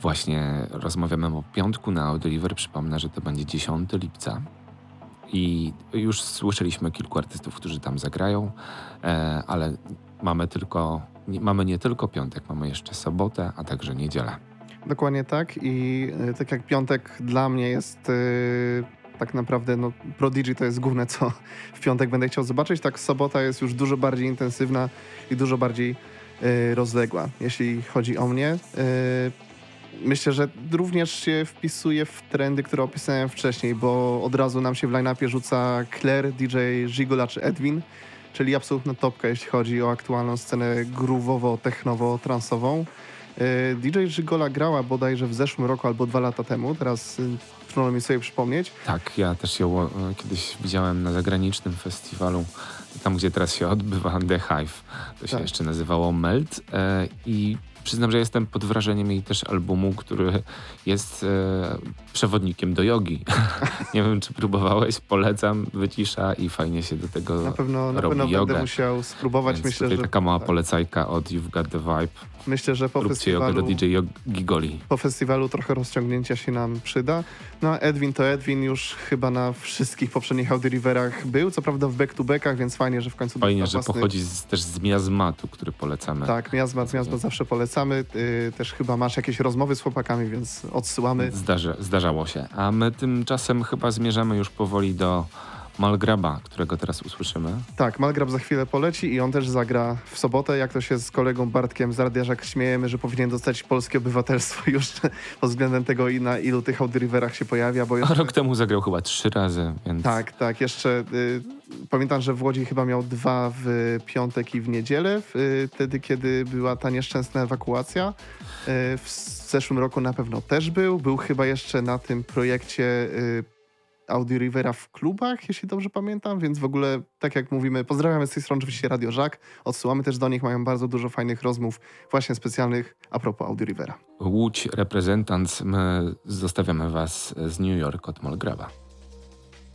Właśnie rozmawiamy o piątku na Audio River. Przypomnę, że to będzie 10 lipca. I już słyszeliśmy kilku artystów, którzy tam zagrają, ale mamy nie tylko piątek, mamy jeszcze sobotę, a także niedzielę. Dokładnie tak i tak jak piątek dla mnie jest tak naprawdę, no Prodigy to jest główne, co w piątek będę chciał zobaczyć, tak sobota jest już dużo bardziej intensywna i dużo bardziej rozległa, jeśli chodzi o mnie. Myślę, że również się wpisuje w trendy, które opisałem wcześniej, bo od razu nam się w line-upie rzuca Claire, DJ Gigola czy Edwin, czyli absolutna topka, jeśli chodzi o aktualną scenę groove'owo-technowo-transową. DJ Gigola grała bodajże w zeszłym roku albo 2 lata temu, teraz trudno mi sobie przypomnieć. Tak, ja też ją kiedyś widziałem na zagranicznym festiwalu, tam gdzie teraz się odbywa The Hive. To się jeszcze nazywało Melt i przyznam, że jestem pod wrażeniem jej też albumu, który jest przewodnikiem do jogi. Nie wiem, czy próbowałeś, polecam, wycisza i fajnie się do tego Na pewno jogę. będę musiał spróbować. Więc myślę, tutaj że taka mała polecajka od You've Got the Vibe. Myślę, że Róbcie jogę do DJ Gigoli. po festiwalu trochę rozciągnięcia się nam przyda. No a Edwin to Edwin już chyba na wszystkich poprzednich Audio Riverach był, co prawda w back-to-backach, więc fajnie, że w końcu... Fajnie, że pochodzi też z Miazmatu, który polecamy. Tak, Miazmat zawsze polecamy. Też chyba masz jakieś rozmowy z chłopakami, więc odsyłamy. Zdarzało się. A my tymczasem chyba zmierzamy już powoli do Malgraba, którego teraz usłyszymy. Tak, Malgrab za chwilę poleci i on też zagra w sobotę. Jak to się z kolegą Bartkiem z Radia Żak śmiejemy, że powinien dostać polskie obywatelstwo już pod względem tego, na ilu tych Audio Riverach się pojawia. Bo jeszcze... A rok temu zagrał chyba 3 razy, więc... Tak. Jeszcze pamiętam, że w Łodzi chyba miał 2 w piątek i w niedzielę, wtedy kiedy była ta nieszczęsna ewakuacja. W zeszłym roku na pewno też był. Był chyba jeszcze na tym projekcie Audio Rivera w klubach, jeśli dobrze pamiętam, więc w ogóle, tak jak mówimy, pozdrawiamy z tej strony oczywiście Radio Żak, odsyłamy też do nich, mają bardzo dużo fajnych rozmów właśnie specjalnych a propos Audio Rivera. Łódź, reprezentant, my zostawiamy was z New York od Malgraba.